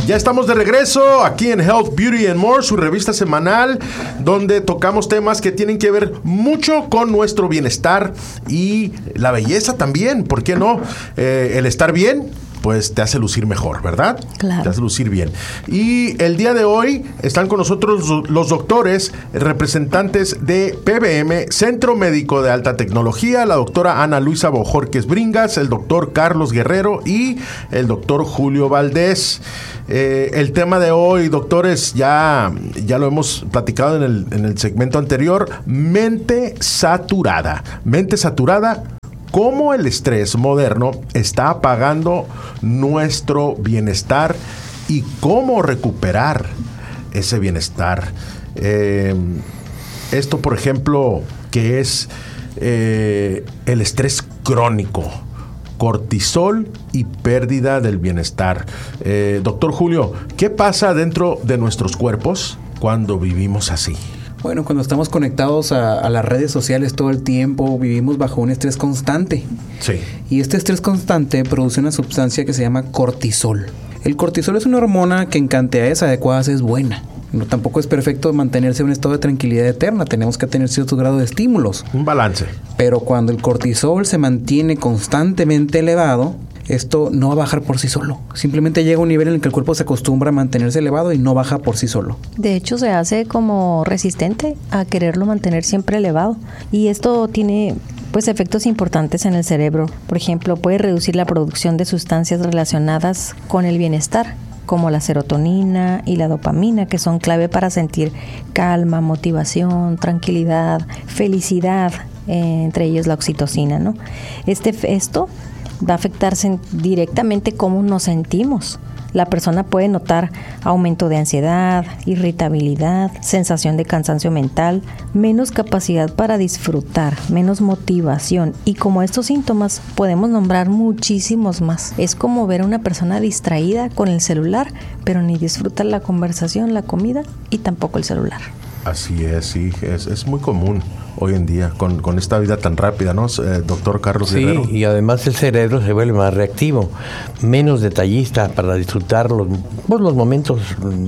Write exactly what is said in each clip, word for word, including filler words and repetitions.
Ya estamos de regreso aquí en Health, Beauty and More, su revista semanal, donde tocamos temas que tienen que ver mucho con nuestro bienestar y la belleza también, ¿por qué no? Eh, el estar bien, pues te hace lucir mejor, ¿verdad? Claro. Te hace lucir bien. Y el día de hoy están con nosotros los doctores, representantes de P B M, Centro Médico de Alta Tecnología, la doctora Ana Luisa Bojorquez Bringas, el doctor Carlos Guerrero y el doctor Julio Valdés. Eh, el tema de hoy, doctores, ya, ya lo hemos platicado en el, en el segmento anterior, mente saturada. Mente saturada. ¿Cómo el estrés moderno está apagando nuestro bienestar y cómo recuperar ese bienestar? Eh, esto, por ejemplo, que es eh, el estrés crónico, cortisol y pérdida del bienestar. Eh, doctor Julio, ¿qué pasa dentro de nuestros cuerpos cuando vivimos así? Bueno, cuando estamos conectados a, a las redes sociales todo el tiempo, vivimos bajo un estrés constante. Sí. Y este estrés constante produce una sustancia que se llama cortisol. El cortisol es una hormona que en cantidades adecuadas es buena. No, tampoco es perfecto mantenerse en un estado de tranquilidad eterna. Tenemos que tener cierto grado de estímulos. Un balance. Pero cuando el cortisol se mantiene constantemente elevado, esto no va a bajar por sí solo. Simplemente llega a un nivel en el que el cuerpo se acostumbra a mantenerse elevado y no baja por sí solo. De hecho, se hace como resistente a quererlo mantener siempre elevado. Y esto tiene pues efectos importantes en el cerebro. Por ejemplo, puede reducir la producción de sustancias relacionadas con el bienestar, como la serotonina y la dopamina, que son clave para sentir calma, motivación, tranquilidad, felicidad, eh, entre ellos la oxitocina, ¿no? Este, esto va a afectarse directamente cómo nos sentimos. La persona puede notar aumento de ansiedad, irritabilidad, sensación de cansancio mental, menos capacidad para disfrutar, menos motivación. Y como estos síntomas podemos nombrar muchísimos más. Es como ver a una persona distraída con el celular, pero ni disfruta la conversación, la comida y tampoco el celular. Así es, sí, es, es muy común hoy en día con, con esta vida tan rápida, ¿no? Eh, doctor Carlos sí, Guerrero. Y además el cerebro se vuelve más reactivo, menos detallista para disfrutar los, pues, los momentos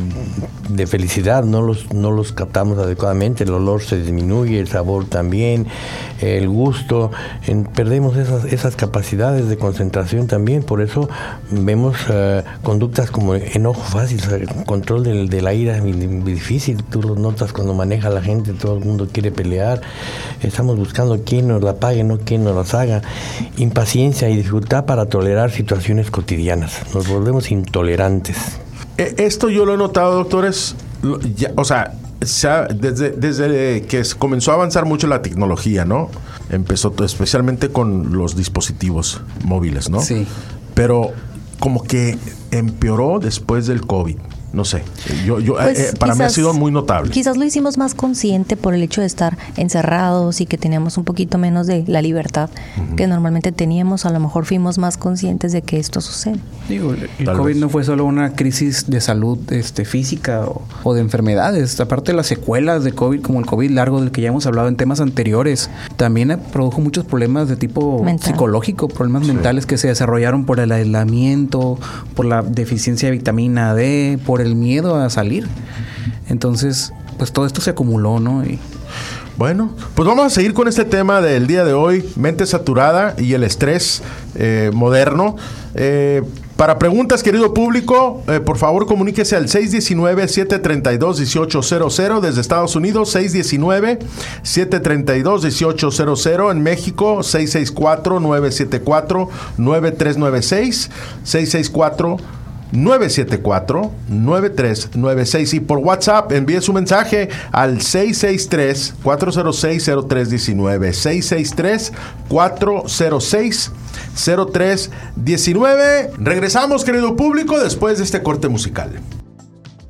de felicidad, no los, no los captamos adecuadamente, el olor se disminuye, el sabor también, el gusto, en, perdemos esas, esas capacidades de concentración también, por eso vemos uh, conductas como enojo fácil, o sea, el control del, de la ira es muy difícil, tú lo notas cuando maneja la gente, todo el mundo quiere pelear. Estamos buscando quién nos la pague, no quién nos las haga. Impaciencia y dificultad para tolerar situaciones cotidianas. Nos volvemos intolerantes. Esto yo lo he notado, doctores. Ya, o sea, desde, desde que comenzó a avanzar mucho la tecnología, ¿no? Empezó especialmente con los dispositivos móviles, ¿no? Sí. Pero como que empeoró después del COVID. No sé, yo, yo pues eh, para quizás, mí ha sido muy notable. Quizás lo hicimos más consciente por el hecho de estar encerrados y que teníamos un poquito menos de la libertad uh-huh. que normalmente teníamos. A lo mejor fuimos más conscientes de que esto sucede. Digo, el, el Tal COVID vez. no fue solo una crisis de salud este, física o, o de enfermedades. Aparte de las secuelas de COVID, como el COVID largo del que ya hemos hablado en temas anteriores, también produjo muchos problemas de tipo Mental. psicológico, problemas sí. mentales que se desarrollaron por el aislamiento, por la deficiencia de vitamina D, por el miedo a salir. Entonces, pues todo esto se acumuló, ¿no? Y bueno, pues vamos a seguir con este tema del día de hoy, mente saturada y el estrés eh, moderno. Eh, para preguntas, querido público, eh, por favor comuníquese al seis uno nueve, siete tres dos, uno ocho cero cero desde Estados Unidos, seis uno nueve, siete tres dos, uno ocho cero cero en México, seis seis cuatro, nueve siete cuatro, nueve tres nueve seis, seis seis cuatro, nueve siete cuatro, nueve tres nueve seis y por WhatsApp envíe su mensaje al seis seis tres, cuatro cero seis, cero tres uno nueve, seis seis tres, cuatro cero seis, cero tres uno nueve. Regresamos, querido público, después de este corte musical.